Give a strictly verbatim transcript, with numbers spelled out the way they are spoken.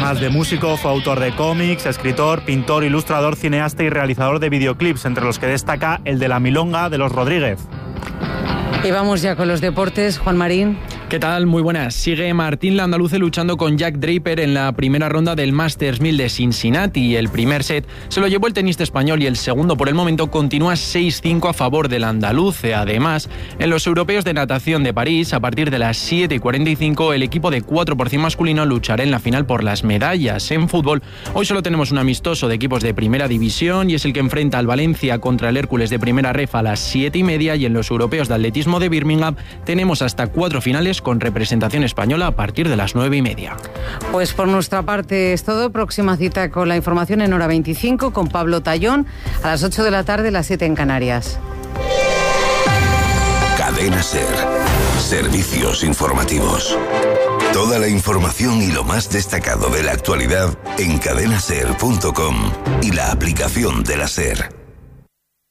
Además de músico, fue autor de cómics, escritor, pintor, ilustrador, cineasta y realizador de videoclips, entre los que destaca el de La Milonga de los Rodríguez. Y vamos ya con los deportes, Juan Marín. ¿Qué tal? Muy buenas. Sigue Martín Landaluce luchando con Jack Draper en la primera ronda del Masters mil de Cincinnati. El primer set se lo llevó el tenista español y el segundo por el momento continúa seis cinco a favor del andaluce. Además, en los europeos de natación de París, a partir de las siete y cuarenta y cinco, el equipo de cuatro por cien masculino luchará en la final por las medallas. En fútbol, hoy solo tenemos un amistoso de equipos de primera división y es el que enfrenta al Valencia contra el Hércules de primera ref a las siete y media, y en los europeos de atletismo de Birmingham tenemos hasta cuatro finales con representación española a partir de las nueve y media. Pues por nuestra parte es todo. Próxima cita con la información en hora veinticinco con Pablo Tallón a las ocho de la tarde, las siete en Canarias. Cadena SER. Servicios informativos. Toda la información y lo más destacado de la actualidad en cadena ser punto com y la aplicación de la SER.